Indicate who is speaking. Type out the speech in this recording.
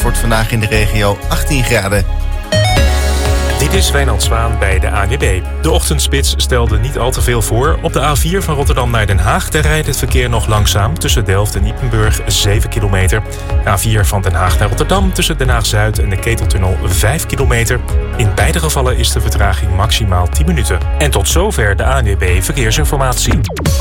Speaker 1: Zelf wordt vandaag in de regio 18 graden.
Speaker 2: Dit is Wijnand Zwaan bij de ANWB. De ochtendspits stelde niet al te veel voor. Op de A4 van Rotterdam naar Den Haag daar rijdt het verkeer nog langzaam. Tussen Delft en Ypenburg 7 kilometer. A4 van Den Haag naar Rotterdam tussen Den Haag-Zuid en de Keteltunnel 5 kilometer. In beide gevallen is de vertraging maximaal 10 minuten. En tot zover de ANWB Verkeersinformatie.